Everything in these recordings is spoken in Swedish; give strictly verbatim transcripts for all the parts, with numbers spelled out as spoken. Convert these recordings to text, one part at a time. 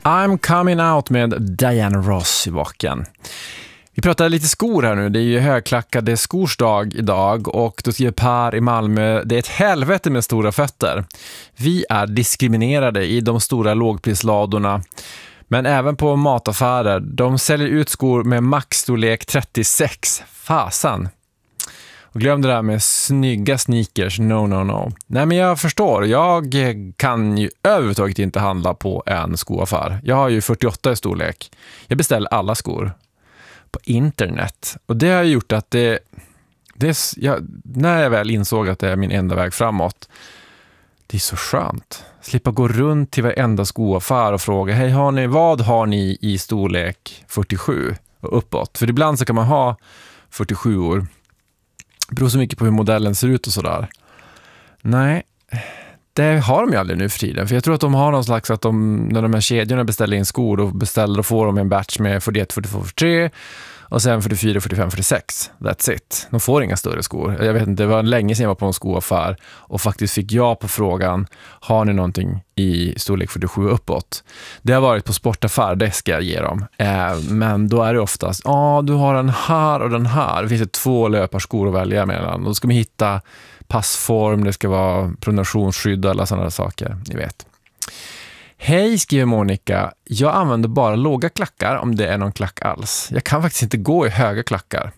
I'm coming out med Diana Ross i baken. Vi pratar lite skor här nu. Det är ju högklackade skorsdag idag och då skriver Per i Malmö: det är ett helvete med stora fötter. Vi är diskriminerade i de stora lågprisladorna, men även på mataffärer. De säljer ut skor med maxstorlek trettiosex. Fasan. Och glöm det där med snygga sneakers. No, no, no. Nej, men jag förstår. Jag kan ju överhuvudtaget inte handla på en skoaffär. Jag har ju fyrtioåtta i storlek. Jag beställer alla skor på internet. Och det har gjort att det... det är, jag, när jag väl insåg att det är min enda väg framåt, det är så skönt. Slippa gå runt till varenda skoaffär och fråga: hej, har ni, vad har ni i storlek fyrtiosju och uppåt? För ibland så kan man ha fyrtiosju år. Det beror så mycket på hur modellen ser ut och sådär. Nej, det har de ju aldrig nu för tiden. För jag tror att de har någon slags att de, när de här kedjorna beställer in skor, och beställer och får de en batch med fyrtioett, fyrtiotvå, fyrtiotre och sen fyrtiofyra, fyrtiofem, fyrtiosex. That's it. De får inga större skor. Jag vet inte, det var länge sedan jag var på en skoaffär och faktiskt fick jag på frågan: har ni någonting i storlek fyrtiosju uppåt? Det har varit på sportaffär, det ska jag ge dem. Eh, men då är det oftast: ja, ah, du har den här och den här. Det finns det två löparskor att välja mellan. Då ska man hitta passform, det ska vara pronunciationsskydd och alla sådana saker, ni vet. Hej, skriver Monica. Jag använder bara låga klackar om det är någon klack alls. Jag kan faktiskt inte gå i höga klackar.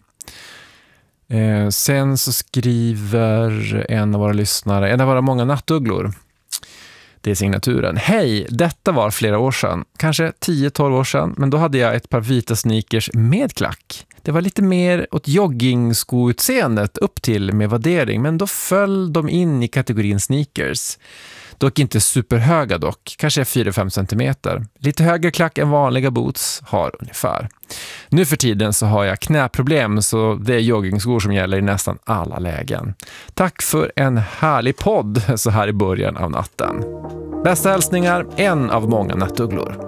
Eh, sen så skriver en av våra lyssnare, en av våra många nattugglor. Det är signaturen. Hej, detta var flera år sedan. Kanske tio tolv år sedan. Men då hade jag ett par vita sneakers med klack. Det var lite mer åt joggingskoutseendet upp till med värdering. Men då föll de in i kategorin sneakers. Dock inte superhöga dock, kanske fyra fem centimeter. Lite högre klack än vanliga boots har ungefär. Nu för tiden så har jag knäproblem, så det är joggingskor som gäller i nästan alla lägen. Tack för en härlig podd så här i början av natten. Bästa hälsningar, en av många nattugglor.